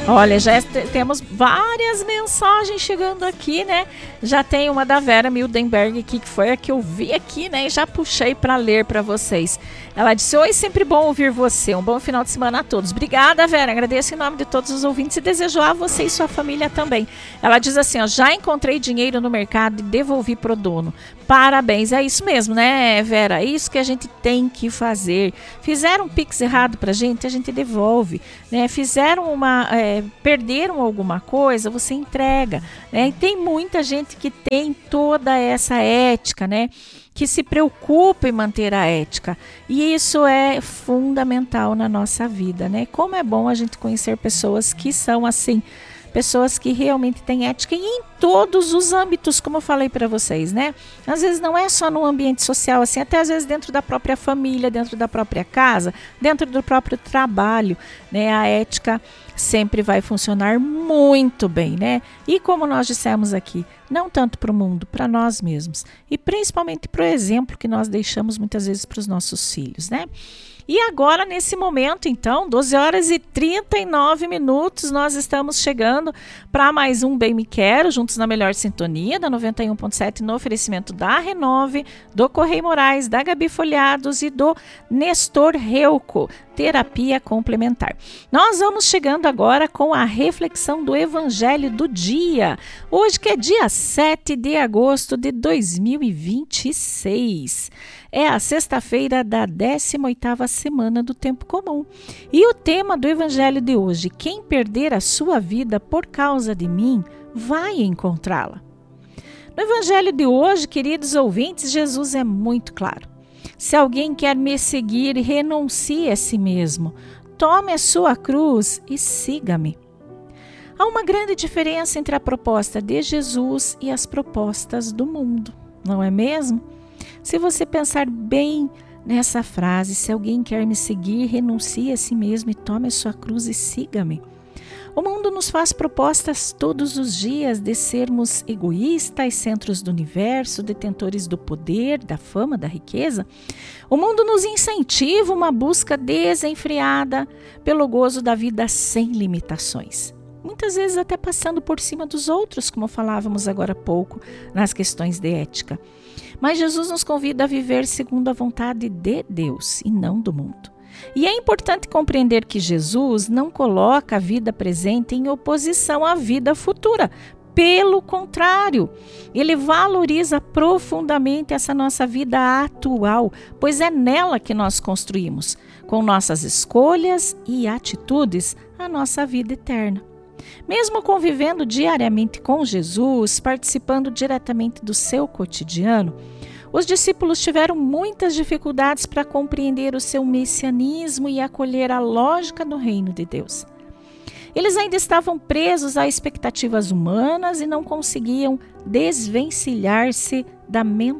Olha, já temos várias mensagens chegando aqui, né? Já tem uma da Vera Mildenberg aqui, que foi a que eu vi aqui, né? E já puxei para ler para vocês. Ela disse: oi, sempre bom ouvir você. Um bom final de semana a todos. Obrigada, Vera. Agradeço em nome de todos os ouvintes e desejo a você e sua família também. Ela diz assim: ó, já encontrei dinheiro no mercado e devolvi pro dono. Parabéns. É isso mesmo, né, Vera? É isso que a gente tem que fazer. Fizeram um Pix errado pra gente, a gente devolve, né? Fizeram perderam alguma coisa, você entrega, né? E tem muita gente que tem toda essa ética, né? Que se preocupa em manter a ética. E isso é fundamental na nossa vida, né? Como é bom a gente conhecer pessoas que são assim, pessoas que realmente têm ética e em todos os âmbitos, como eu falei para vocês, né? Às vezes não é só no ambiente social, assim, até às vezes dentro da própria família, dentro da própria casa, dentro do próprio trabalho, né? A ética sempre vai funcionar muito bem, né? E como nós dissemos aqui, não tanto para o mundo, para nós mesmos. E principalmente para o exemplo que nós deixamos muitas vezes para os nossos filhos, né? E agora, nesse momento, então, 12 horas e 39 minutos, nós estamos chegando para mais um Bem Me Quero, juntos na melhor sintonia, da 91.7, no oferecimento da Renove, do Correio Moraes, da Gabi Folhados e do Nestor Reuco, terapia complementar. Nós vamos chegando agora com a reflexão do Evangelho do dia, hoje que é dia 7 de agosto de 2026. É a sexta-feira da 18ª semana do tempo comum. E o tema do evangelho de hoje: quem perder a sua vida por causa de mim, vai encontrá-la. No evangelho de hoje, queridos ouvintes, Jesus é muito claro. Se alguém quer me seguir, renuncie a si mesmo. Tome a sua cruz e siga-me. Há uma grande diferença entre a proposta de Jesus e as propostas do mundo, não é mesmo? Se você pensar bem nessa frase, se alguém quer me seguir, renuncie a si mesmo e tome a sua cruz e siga-me. O mundo nos faz propostas todos os dias de sermos egoístas, centros do universo, detentores do poder, da fama, da riqueza. O mundo nos incentiva uma busca desenfreada pelo gozo da vida sem limitações. Muitas vezes até passando por cima dos outros, como falávamos agora há pouco, nas questões de ética. Mas Jesus nos convida a viver segundo a vontade de Deus e não do mundo. E é importante compreender que Jesus não coloca a vida presente em oposição à vida futura. Pelo contrário, ele valoriza profundamente essa nossa vida atual, pois é nela que nós construímos, com nossas escolhas e atitudes, a nossa vida eterna. Mesmo convivendo diariamente com Jesus, participando diretamente do seu cotidiano, os discípulos tiveram muitas dificuldades para compreender o seu messianismo e acolher a lógica do reino de Deus. Eles ainda estavam presos a expectativas humanas e não conseguiam desvencilhar-se da mentalidade